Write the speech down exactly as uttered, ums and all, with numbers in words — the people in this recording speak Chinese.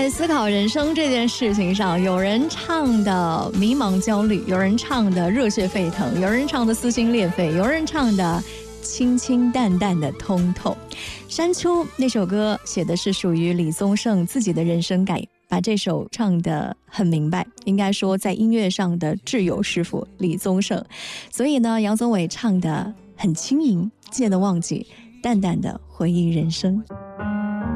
在思考人生这件事情上，有人唱的迷茫焦虑，有人唱的热血沸腾，有人唱的撕心裂肺，有人唱的清清淡淡的通透。山丘那首歌写的是属于李宗盛自己的人生感，把这首唱得很明白，应该说在音乐上的挚友师傅李宗盛。所以呢，杨宗纬唱得很轻盈，借的忘记，淡淡的回忆人生。